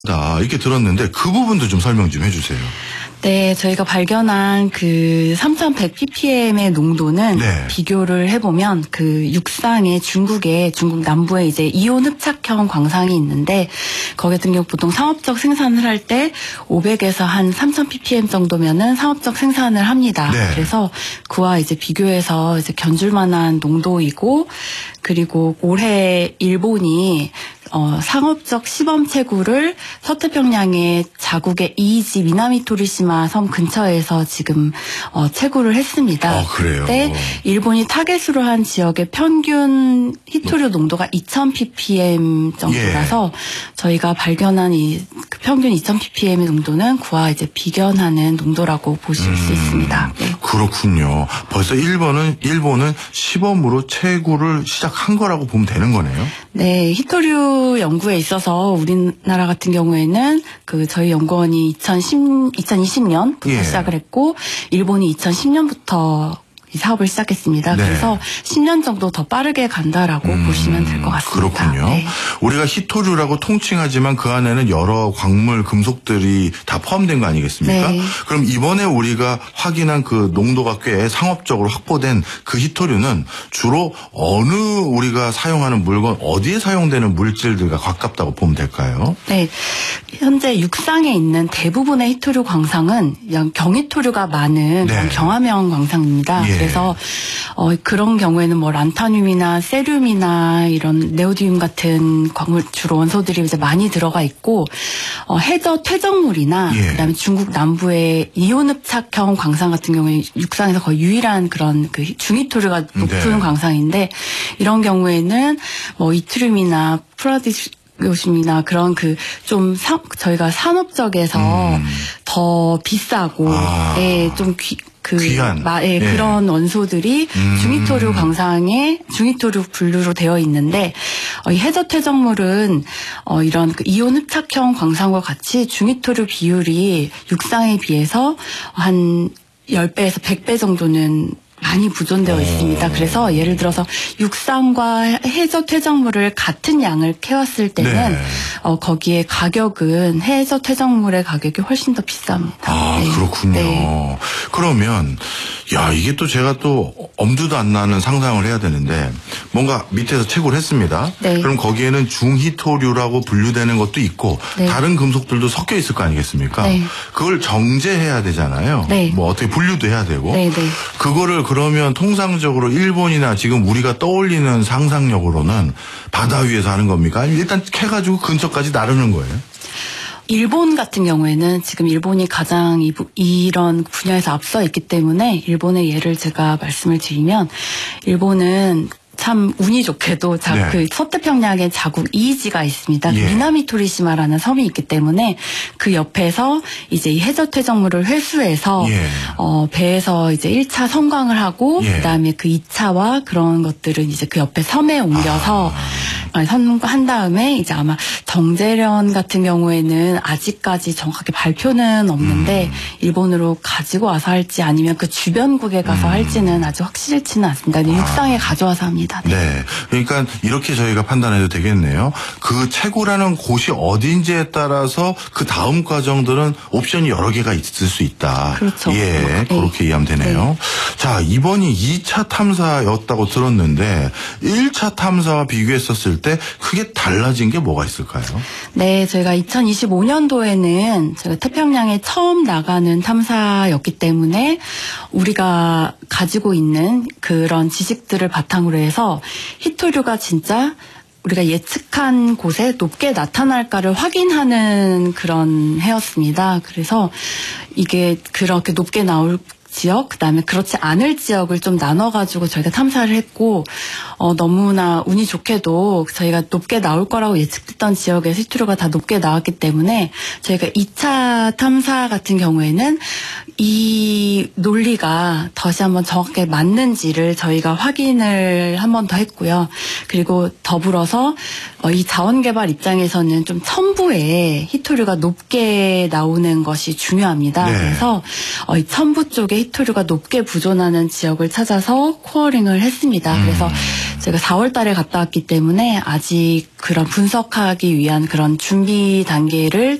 이렇게 들었는데 그 부분도 좀 설명 좀 해주세요. 네, 저희가 발견한 그 3100ppm의 농도는 네. 비교를 해보면 그 육상에 중국 남부에 이제 이온 흡착형 광상이 있는데 거기 같은 경우 보통 상업적 생산을 할 때 500에서 한 3000ppm 정도면은 상업적 생산을 합니다. 네. 그래서 그와 이제 비교해서 이제 견줄 만한 농도이고 그리고 올해 일본이 상업적 시범 채굴을 서태평양의 자국의 이이지 미나미토리시마 섬 근처에서 지금 채굴을 했습니다. 그래요? 그때 일본이 타겟으로 한 지역의 평균 히토류 농도가 2000ppm 정도라서 저희가 발견한 이 평균 2000ppm의 농도는 그와 이제 비견하는 농도라고 보실 수 있습니다. 네. 그렇군요. 벌써 일본은 시범으로 채굴을 시작한 거라고 보면 되는 거네요. 네, 히토류 연구에 있어서 우리나라 같은 경우에는 그 저희 연구원이 2020년부터 시작을 했고 일본이 2010년부터 이 사업을 시작했습니다. 네. 그래서 10년 정도 더 빠르게 간다라고 보시면 될 것 같습니다. 그렇군요. 네. 우리가 히토류라고 통칭하지만 그 안에는 여러 광물, 금속들이 다 포함된 거 아니겠습니까? 네. 그럼 이번에 우리가 확인한 그 농도가 꽤 상업적으로 확보된 그 히토류는 주로 어느 우리가 사용하는 물건, 어디에 사용되는 물질들과 가깝다고 보면 될까요? 네, 현재 육상에 있는 대부분의 히토류 광상은 경히토류가 많은 네. 경화명 광상입니다. 예. 그래서 그런 경우에는 뭐 란타늄이나 세륨이나 이런 네오디움 같은 광물 주로 원소들이 이제 많이 들어가 있고 해저 퇴적물이나 예. 그다음에 중국 남부의 이온 흡착형 광상 같은 경우에 육상에서 거의 유일한 그런 그 중히토류가 높은 네. 광상인데 이런 경우에는 뭐 이트륨이나 요즘이나 그런 저희가 산업적에서 더 비싸고, 좀 귀한. 그런 원소들이 중히토류 광상에 중히토류 분류로 되어 있는데, 이 해저 퇴적물은, 이런 그 이온 흡착형 광상과 같이 중히토류 비율이 육상에 비해서 한 10배에서 100배 정도는 많이 부존되어 있습니다. 그래서 예를 들어서 육상과 해저 퇴적물을 같은 양을 캐왔을 때는 네. 거기에 가격은 해저 퇴적물의 가격이 훨씬 더 비쌉니다. 네. 그렇군요. 네. 그러면 이게 또 제가 또 엄두도 안 나는 상상을 해야 되는데 뭔가 밑에서 채굴을 했습니다. 네. 그럼 거기에는 중히토류라고 분류되는 것도 있고 네. 다른 금속들도 섞여 있을 거 아니겠습니까? 네. 그걸 정제해야 되잖아요. 네. 뭐 어떻게 분류도 해야 되고. 네, 네. 그거를 그러면 통상적으로 일본이나 지금 우리가 떠올리는 상상력으로는 바다 위에서 하는 겁니까? 아니면 일단 캐가지고 근처까지 나르는 거예요? 일본 같은 경우에는 지금 일본이 가장 이런 분야에서 앞서 있기 때문에 일본의 예를 제가 말씀을 드리면 일본은 참 운이 좋게도 네. 그 서태평양에 자국 이이지가 있습니다. 예. 미나미토리시마라는 섬이 있기 때문에 그 옆에서 이제 이 해저 퇴적물을 회수해서 예. 배에서 이제 1차 성광을 하고 예. 그다음에 그 2차와 그런 것들은 이제 그 옆에 섬에 옮겨서 한 다음에 이제 아마 정제련 같은 경우에는 아직까지 정확하게 발표는 없는데 일본으로 가지고 와서 할지 아니면 그 주변국에 가서 할지는 아직 확실치는 않습니다. 근데 육상에 가져와서 합니다. 네. 그러니까 이렇게 저희가 판단해도 되겠네요. 그 채굴하는 곳이 어딘지에 따라서 그 다음 과정들은 옵션이 여러 개가 있을 수 있다. 그렇죠. 예. 네. 그렇게 이해하면 되네요. 네. 자, 이번이 2차 탐사였다고 들었는데 1차 탐사와 비교했었을 때 크게 달라진 게 뭐가 있을까요? 네, 저희가 2025년도에는 저희가 태평양에 처음 나가는 탐사였기 때문에 우리가 가지고 있는 그런 지식들을 바탕으로 해서 히토류가 진짜 우리가 예측한 곳에 높게 나타날까를 확인하는 그런 해였습니다. 그래서 이게 그렇게 높게 나올 지역, 그다음에 그렇지 않을 지역을 좀 나눠가지고 저희가 탐사를 했고, 너무나 운이 좋게도 저희가 높게 나올 거라고 예측했던 지역에 히토류가 다 높게 나왔기 때문에 저희가 2차 탐사 같은 경우에는 이 논리가 다시 한번 정확하게 맞는지를 저희가 확인을 한 번 더 했고요. 그리고 더불어서 이 자원개발 입장에서는 좀 첨부에 히토류가 높게 나오는 것이 중요합니다. 네. 그래서 이 첨부 쪽에 히토류가 높게 부존하는 지역을 찾아서 코어링을 했습니다. 그래서 제가 4월 달에 갔다 왔기 때문에 아직 그런 분석하기 위한 그런 준비 단계를